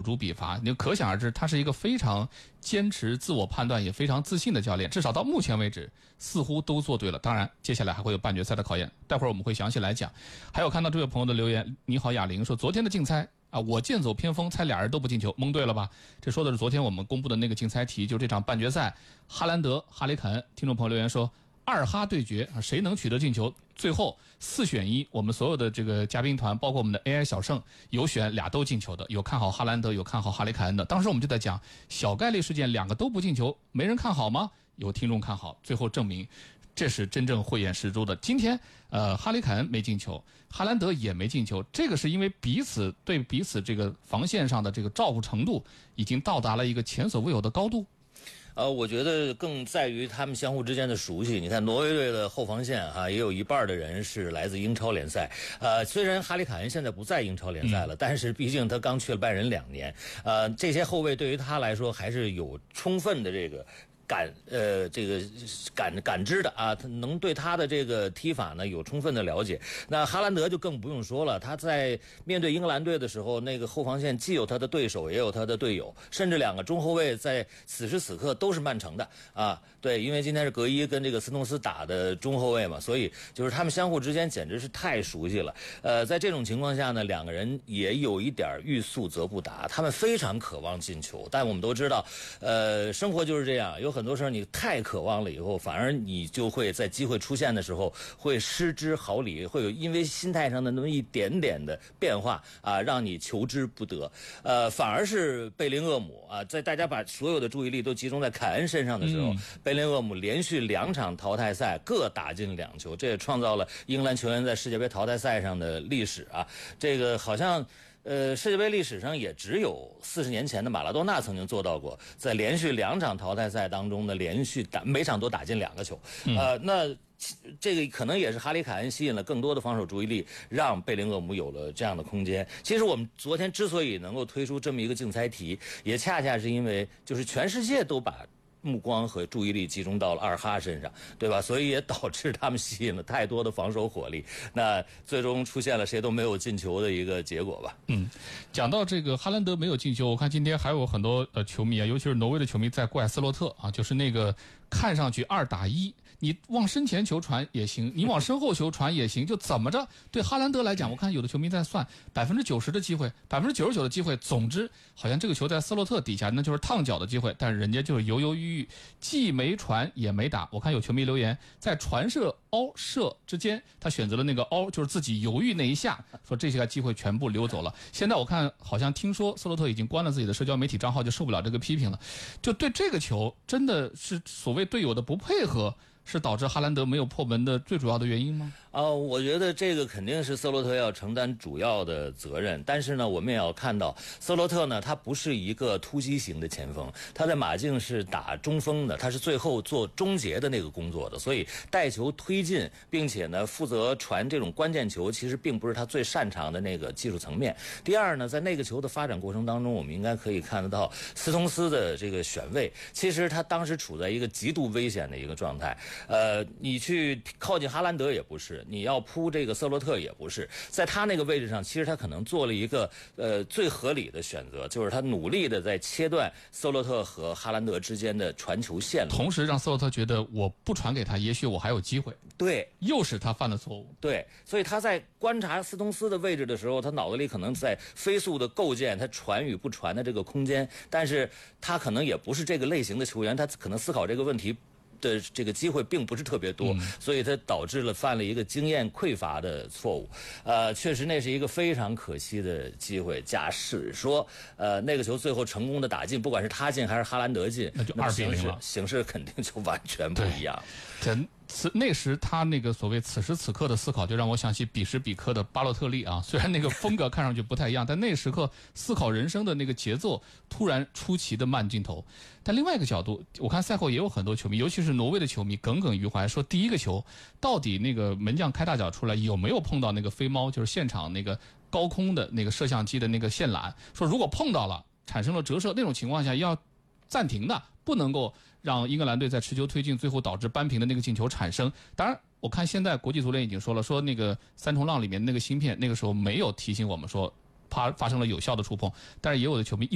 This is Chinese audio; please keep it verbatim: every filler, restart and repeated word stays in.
诸笔伐，你可想而知，他是一个非常坚持自我判断也非常自信的教练，至少到目前为止似乎都做对了。当然接下来还会有半决赛的考验，待会儿我们会详细来讲。还有看到这位朋友的留言，你好哑铃说昨天的竞猜啊，我剑走偏锋，猜俩人都不进球，蒙对了吧？这说的是昨天我们公布的那个竞猜题，就这场半决赛，哈兰德、哈里肯。听众朋友留言说，二哈对决，谁能取得进球？最后四选一，我们所有的这个嘉宾团，包括我们的 A I 小胜，有选俩都进球的，有看好哈兰德，有看好哈里凯恩的。当时我们就在讲小概率事件，两个都不进球，没人看好吗？有听众看好，最后证明这是真正慧眼识珠的。今天呃，哈里凯恩没进球，哈兰德也没进球，这个是因为彼此对彼此这个防线上的这个照顾程度已经到达了一个前所未有的高度。 呃，我觉得更在于他们相互之间的熟悉。你看挪威队的后防线哈、啊，也有一半的人是来自英超联赛。呃，虽然哈里凯恩现在不在英超联赛了，嗯、但是毕竟他刚去了拜仁两年，呃，这些后卫对于他来说还是有充分的这个。感呃这个感感知的啊，他能对他的这个踢法呢有充分的了解。那哈兰德就更不用说了，他在面对英格兰队的时候，那个后防线既有他的对手，也有他的队友，甚至两个中后卫在此时此刻都是曼城的啊。对，因为今天是格伊跟这个斯通斯打的中后卫嘛，所以就是他们相互之间简直是太熟悉了。呃，在这种情况下呢，两个人也有一点欲速则不达，他们非常渴望进球，但我们都知道，呃，生活就是这样，有很多时候你太渴望了以后，反而你就会在机会出现的时候会失之毫厘，会有因为心态上的那么一点点的变化啊，让你求之不得。呃，反而是贝林厄姆啊，在大家把所有的注意力都集中在凯恩身上的时候，嗯、贝林厄姆连续两场淘汰赛各打进两球，这也创造了英格兰球员在世界杯淘汰赛上的历史啊。这个好像。呃，世界杯历史上也只有四十年前的马拉多纳曾经做到过，在连续两场淘汰赛当中呢，连续打每场都打进两个球。嗯、呃，那这个可能也是哈里凯恩吸引了更多的防守注意力，让贝林厄姆有了这样的空间。其实我们昨天之所以能够推出这么一个竞猜题，也恰恰是因为就是全世界都把目光和注意力集中到了二哈身上，对吧？所以也导致他们吸引了太多的防守火力，那最终出现了谁都没有进球的一个结果吧。 嗯，讲到这个哈兰德没有进球，我看今天还有很多呃球迷啊，尤其是挪威的球迷在怪斯洛特啊，就是那个看上去二打一，你往身前球传也行，你往身后球传也行，就怎么着？对哈兰德来讲，我看有的球迷在算百分之九十的机会，百分之九十九的机会，总之好像这个球在斯洛特底下，那就是烫脚的机会，但是人家就是犹犹豫豫，既没传也没打。我看有球迷留言，在传射凹射之间，他选择了那个凹，就是自己犹豫那一下，说这些机会全部溜走了。现在我看好像听说斯洛特已经关了自己的社交媒体账号，就受不了这个批评了。就对这个球，真的是所谓队友的不配合，是导致哈兰德没有破门的最主要的原因吗？ 啊、呃，我觉得这个肯定是斯洛特要承担主要的责任。但是呢，我们也要看到，斯洛特呢，他不是一个突击型的前锋，他在马竞是打中锋的，他是最后做终结的那个工作的，所以带球推进，并且呢，负责传这种关键球，其实并不是他最擅长的那个技术层面。第二呢，在那个球的发展过程当中，我们应该可以看得到斯通斯的这个选位，其实他当时处在一个极度危险的一个状态。呃，你去靠近哈兰德也不是，你要扑这个瑟洛特也不是，在他那个位置上，其实他可能做了一个呃最合理的选择，就是他努力的在切断瑟洛特和哈兰德之间的传球线路， 同时让瑟洛特觉得我不传给他，也许我还有机会。 对， 又是他犯了错误。 对，所以他在观察斯通斯的位置的时候，他脑子里可能在飞速的构建他传与不传的这个空间，但是他可能也不是这个类型的球员，他可能思考这个问题的这个机会并不是特别多，嗯、所以他导致了犯了一个经验匮乏的错误。呃，确实那是一个非常可惜的机会。假使说，呃，那个球最后成功的打进，不管是他进还是哈兰德进， 那就二比零了， 形势肯定就完全不一样。 真。此那时他那个所谓此时此刻的思考，就让我想起彼时彼刻的巴洛特利啊。虽然那个风格看上去不太一样，但那时刻思考人生的那个节奏突然出奇的慢镜头。但另外一个角度，我看赛后也有很多球迷，尤其是挪威的球迷耿耿于怀，说第一个球到底那个门将开大脚出来有没有碰到那个飞猫，就是现场那个高空的那个摄像机的那个线缆，说如果碰到了产生了折射，那种情况下要暂停的，不能够让英格兰队在持球推进，最后导致扳平的那个进球产生。当然我看现在国际足联已经说了，说那个三重浪里面那个芯片那个时候没有提醒我们说发发生了有效的触碰，但是也有的球迷